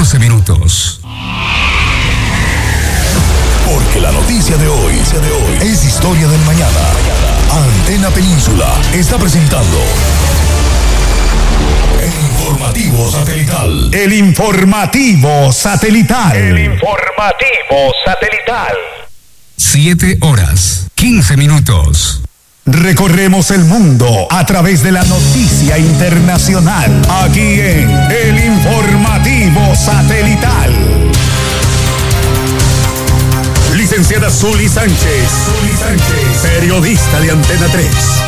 14 minutos. Porque la noticia de hoy es historia del mañana. Antena Península está presentando el informativo satelital. El informativo satelital. El informativo satelital. 7 horas, 15 minutos. Recorremos el mundo a través de la noticia internacional. Aquí en el informativo satelital. Licenciada Zuli Sánchez, periodista de Antena 3.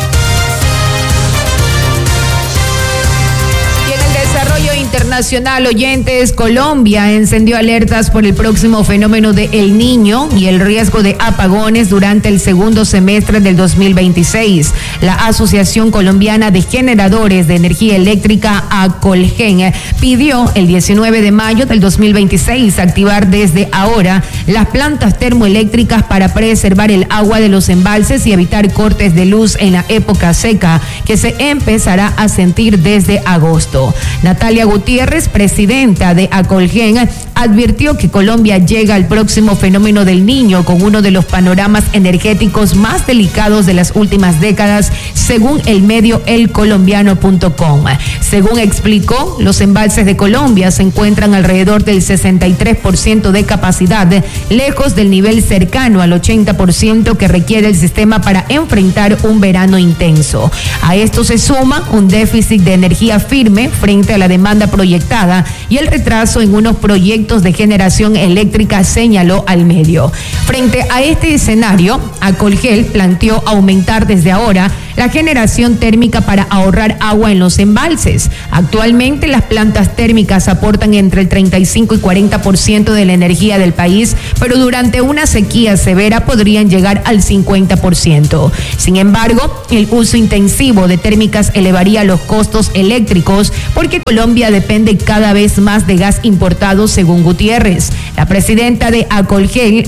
Desarrollo internacional, oyentes. Colombia encendió alertas por el próximo fenómeno de El Niño y el riesgo de apagones durante el segundo semestre del 2026. La Asociación Colombiana de Generadores de Energía Eléctrica, ACOLGEN, pidió el 19 de mayo del 2026 activar desde ahora las plantas termoeléctricas para preservar el agua de los embalses y evitar cortes de luz en la época seca, que se empezará a sentir desde agosto. Natalia Gutiérrez, presidenta de ACOLGEN, advirtió que Colombia llega al próximo fenómeno del Niño con uno de los panoramas energéticos más delicados de las últimas décadas, según el medio elcolombiano.com. Según explicó, los embalses de Colombia se encuentran alrededor del 63% de capacidad, lejos del nivel cercano al 80% que requiere el sistema para enfrentar un verano intenso. A esto se suma un déficit de energía firme frente a la demanda proyectada y el retraso en unos proyectos de generación eléctrica, señaló al medio. Frente a este escenario, ACOLGEN planteó aumentar desde ahora la generación térmica para ahorrar agua en los embalses. Actualmente las plantas térmicas aportan entre el 35 y 40% de la energía del país, pero durante una sequía severa podrían llegar al 50%. Sin embargo, el uso intensivo de térmicas elevaría los costos eléctricos porque Colombia depende cada vez más de gas importado, según Gutiérrez. La presidenta de ACOLGEN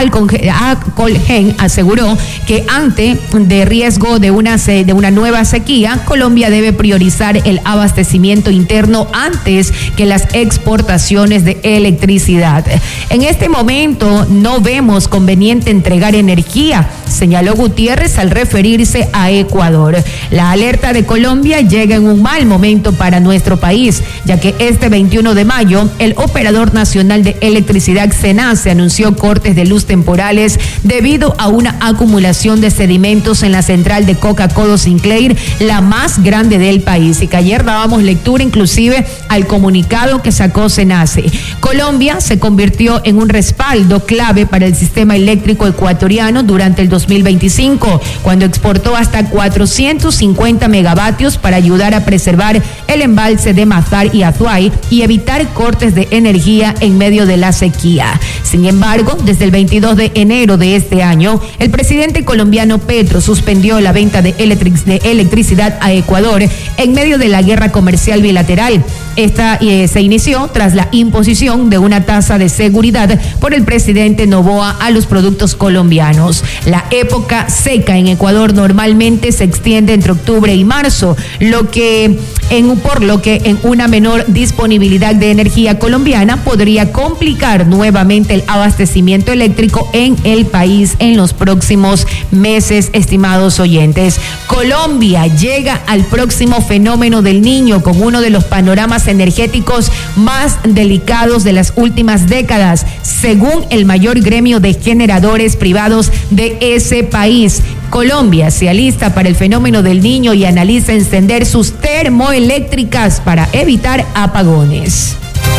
aseguró que ante de riesgo de una nueva sequía, Colombia debe priorizar el abastecimiento interno antes que las exportaciones de electricidad. En este momento no vemos conveniente entregar energía, señaló Gutiérrez al referirse a Ecuador. La alerta de Colombia llega en un mal momento para nuestro país, ya que este 21 de mayo el Operador Nacional de Electricidad, CENACE, anunció cortes de luz temporales debido a una acumulación de sedimentos en la central de Coca-Cola Sinclair, la más grande del país, y que ayer dábamos lectura inclusive al comunicado que sacó CENACE. Colombia se convirtió en un respaldo clave para el sistema eléctrico ecuatoriano durante el 2025, cuando exportó hasta 450 megavatios para ayudar a preservar el embalse de Mazar y Azuay y evitar cortes de energía en medio de la sequía. Sin embargo, desde el 22 de enero de este año, el presidente colombiano Petro suspendió la venta de electricidad a Ecuador en medio de la guerra comercial bilateral. Esta se inició tras la imposición de una tasa de seguridad por el presidente Noboa a los productos colombianos. La época seca en Ecuador normalmente se extiende entre octubre y marzo, por lo que en una menor disponibilidad de energía colombiana podría complicar nuevamente el abastecimiento eléctrico en el país en los próximos meses, estimados oyentes. Colombia llega al próximo fenómeno del Niño con uno de los panoramas energéticos más delicados de las últimas décadas, según el mayor gremio de generadores privados de ese país. Colombia se alista para el fenómeno del Niño y analiza encender sus termoeléctricas para evitar apagones.